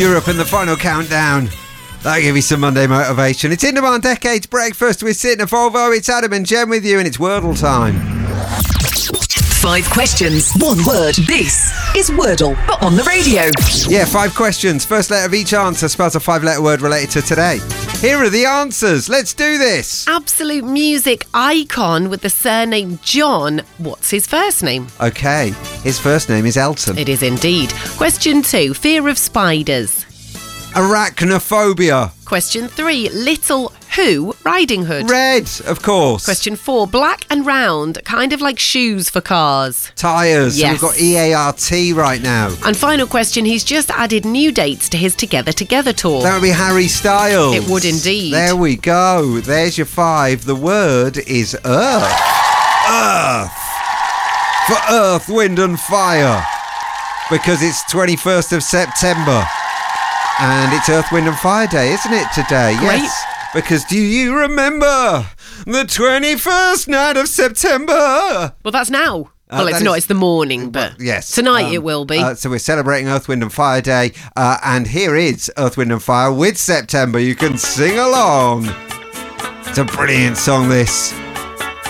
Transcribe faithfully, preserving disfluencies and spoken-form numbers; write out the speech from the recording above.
Europe in the final countdown. That'll give you some Monday motivation. It's In Demand Decades Breakfast with Sid and Volvo. It's Adam and Jen with you, and it's Wordle time. Five questions, one word. This is Wordle, but on the radio. Yeah, five questions. First letter of each answer spells a five-letter word related to today. Here are the answers. Let's do this. Absolute music icon with the surname John. What's his first name? Okay, his first name is Elton. It is indeed. Question two, fear of spiders. Arachnophobia. Question three, Little Who Riding Hood. Red, of course. Question four, black and round, kind of like shoes for cars. Tyres. Yes. We've got E A R T right now. And final question, he's just added new dates to his Together Together tour. That would be Harry Styles. It would indeed. There we go. There's your five. The word is Earth. Earth. For Earth, Wind and Fire. Because it's twenty-first of September. And it's Earth, Wind and Fire Day, isn't it, today? Great. Yes. Because do you remember the twenty-first night of September? Well, that's now. Uh, well, it's that not, is- it's the morning, but Yes. tonight um, it will be. Uh, so we're celebrating Earth, Wind and Fire Day. Uh, and here is Earth, Wind and Fire with September. You can sing along. It's a brilliant song, this.